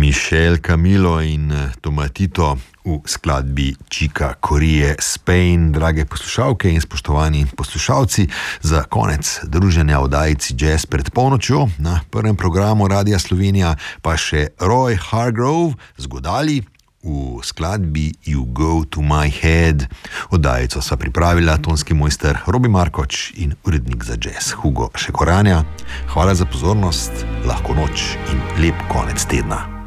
Michel Camilo in Tomatito v skladbi Chica Corea Spain. Drage poslušalke in spoštovani poslušalci, za konec druženja v oddaji Jazz pred polnočjo na prvem programu Radia Slovenija pa še Roy Hargrove z Godali v skladbi You Go To My Head. Oddajico sva pripravila tonski mojster Robi Markoč in urednik za jazz Hugo Šekoranja. Hvala za pozornost, lahko noč in lep konec tedna.